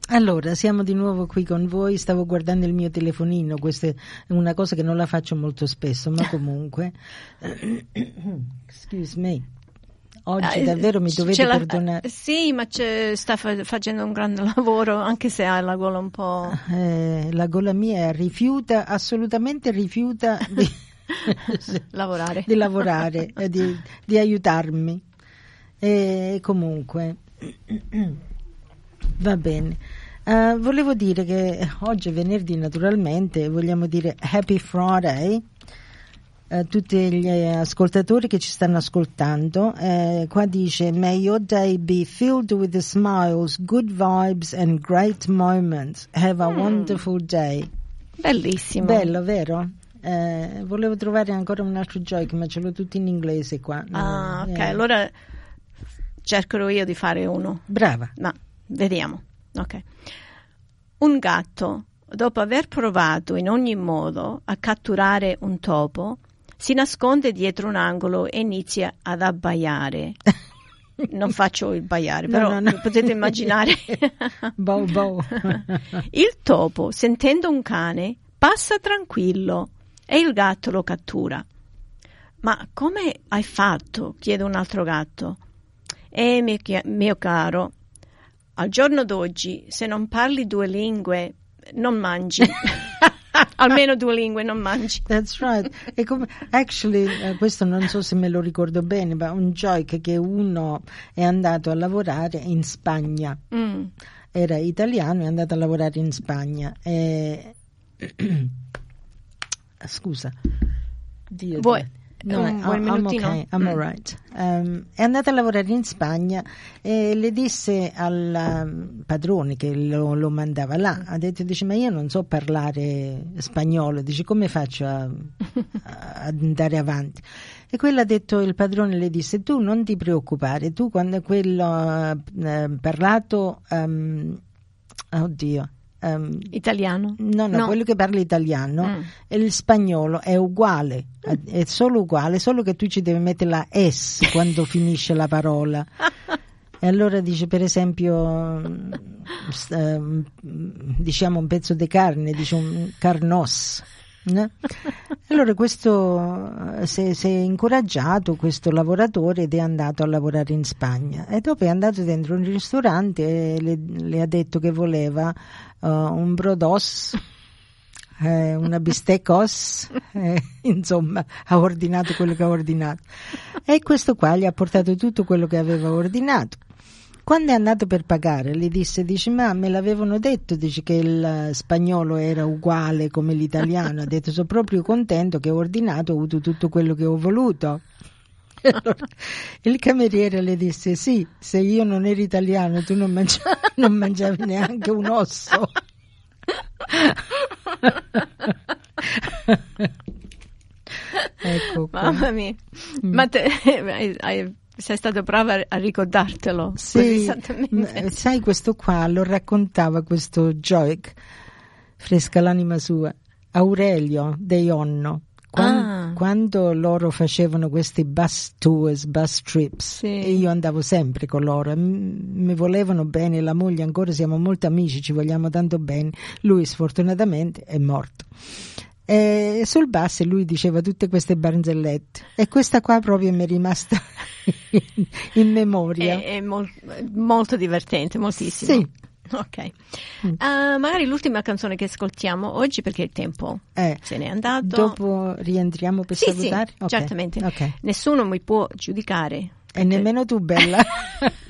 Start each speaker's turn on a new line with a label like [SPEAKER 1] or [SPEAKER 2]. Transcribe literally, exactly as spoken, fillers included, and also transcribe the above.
[SPEAKER 1] Allora, siamo di nuovo qui con voi. Stavo guardando il mio telefonino, questa è una cosa che non la faccio molto spesso, ma comunque excuse me. Oggi davvero mi dovete
[SPEAKER 2] la,
[SPEAKER 1] perdonare.
[SPEAKER 2] Sì, ma sta fa, facendo un grande lavoro, anche se ha la gola un po'...
[SPEAKER 1] Eh, la gola mia rifiuta, assolutamente rifiuta di
[SPEAKER 2] lavorare,
[SPEAKER 1] di, lavorare di, di aiutarmi. E comunque, va bene. Uh, volevo dire che oggi è venerdì, naturalmente, vogliamo dire Happy Friday. Uh, tutti gli ascoltatori che ci stanno ascoltando, uh, qua dice May your day be filled with smiles, good vibes and great moments. Have a mm. wonderful day.
[SPEAKER 2] Bellissimo.
[SPEAKER 1] Bello, vero? Uh, volevo trovare ancora un altro joke, ma ce l'ho tutto in inglese qua.
[SPEAKER 2] Ah,
[SPEAKER 1] uh,
[SPEAKER 2] ok,
[SPEAKER 1] eh.
[SPEAKER 2] allora cercherò io di fare uno.
[SPEAKER 1] Brava.
[SPEAKER 2] No, vediamo. Ok. Un gatto, dopo aver provato in ogni modo a catturare un topo, si nasconde dietro un angolo e inizia ad abbaiare. Non faccio il baiare,
[SPEAKER 1] no,
[SPEAKER 2] però
[SPEAKER 1] no, no.
[SPEAKER 2] potete immaginare.
[SPEAKER 1] Bow, bow.
[SPEAKER 2] Il topo, sentendo un cane, passa tranquillo e il gatto lo cattura. Ma come hai fatto? Chiede un altro gatto. Eh, mio, mio caro, al giorno d'oggi, se non parli due lingue, non mangi. Almeno due lingue non mangi.
[SPEAKER 1] That's right. E come, actually, eh, questo non so se me lo ricordo bene, ma un joke che uno è andato a lavorare in Spagna.
[SPEAKER 2] Mm.
[SPEAKER 1] Era italiano, è andato a lavorare in Spagna. E... Scusa. Dio
[SPEAKER 2] Vuoi?
[SPEAKER 1] Dio. No,
[SPEAKER 2] un buon
[SPEAKER 1] I'm
[SPEAKER 2] minutino?
[SPEAKER 1] okay, I'm all right. Um, è andata a lavorare in Spagna e le disse al um, padrone che lo, lo mandava là, ha detto, dice, ma io non so parlare spagnolo, dice, come faccio a, a andare avanti? E quello ha detto, il padrone le disse, tu non ti preoccupare, tu quando quello ha uh, parlato, um, oddio, Um,
[SPEAKER 2] italiano?
[SPEAKER 1] No, no,
[SPEAKER 2] no,
[SPEAKER 1] quello che parla italiano
[SPEAKER 2] mm.
[SPEAKER 1] e il spagnolo è uguale, mm. è solo uguale, solo che tu ci devi mettere la S quando finisce la parola. E allora dice, per esempio, um, diciamo un pezzo di carne, dice un carnos. No? Allora questo si è, si è incoraggiato, questo lavoratore, ed è andato a lavorare in Spagna e dopo è andato dentro un ristorante e le, le ha detto che voleva uh, un brodos, eh, una bisteccos, eh, insomma ha ordinato quello che ha ordinato e questo qua gli ha portato tutto quello che aveva ordinato. Quando è andato per pagare le disse, dice, ma me l'avevano detto, dice che il spagnolo era uguale come l'italiano, ha detto, sono proprio contento che ho ordinato, ho avuto tutto quello che ho voluto. Allora, il cameriere le disse, sì, se io non ero italiano tu non mangiavi, non mangiavi neanche un osso. Ecco qua.
[SPEAKER 2] Mamma mia, mm. ma te, hai, hai sei stato brava a ricordartelo.
[SPEAKER 1] Sì, sai, questo qua lo raccontava, questo joke, fresca l'anima sua, Aurelio De Ionno, quando, ah. quando loro facevano questi bus tours, bus trips, sì. E io andavo sempre con loro, mi volevano bene, la moglie ancora, siamo molto amici, ci vogliamo tanto bene, lui sfortunatamente è morto. E sul bus lui diceva tutte queste barzellette e questa qua proprio mi è rimasta in memoria.
[SPEAKER 2] È, è mol- molto divertente, moltissimo.
[SPEAKER 1] Sì.
[SPEAKER 2] Ok. Uh, magari l'ultima canzone che ascoltiamo oggi, perché il tempo
[SPEAKER 1] eh,
[SPEAKER 2] se n'è andato.
[SPEAKER 1] Dopo rientriamo per
[SPEAKER 2] sì,
[SPEAKER 1] salutare?
[SPEAKER 2] Sì,
[SPEAKER 1] okay.
[SPEAKER 2] certamente.
[SPEAKER 1] Okay.
[SPEAKER 2] Nessuno mi può giudicare.
[SPEAKER 1] E nemmeno tu, bella.